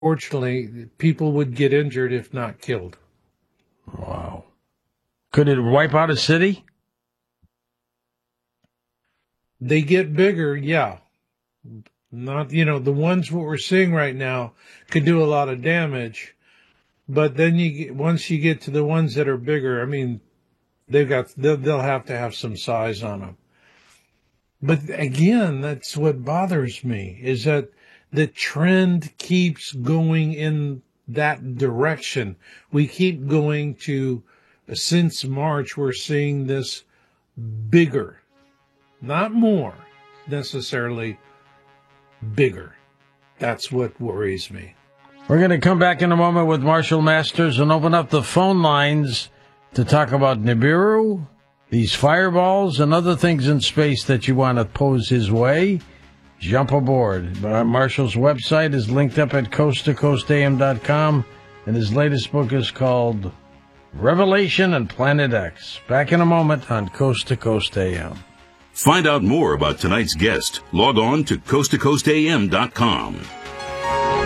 Fortunately, people would get injured if not killed. Wow. Could it wipe out a city? They get bigger, yeah. Not, the ones what we're seeing right now could do a lot of damage. But then once you get to the ones that are bigger, I mean, they'll have to have some size on them. But again, that's what bothers me, is that the trend keeps going in that direction. We keep going since March, we're seeing this bigger, not more necessarily, bigger. That's what worries me. We're going to come back in a moment with Marshall Masters and open up the phone lines to talk about Nibiru, these fireballs, and other things in space that you want to pose his way. Jump aboard. Marshall's website is linked up at coasttocoastam.com, and his latest book is called Revelation and Planet X. Back in a moment on Coast to Coast AM. Find out more about tonight's guest. Log on to coasttocoastam.com.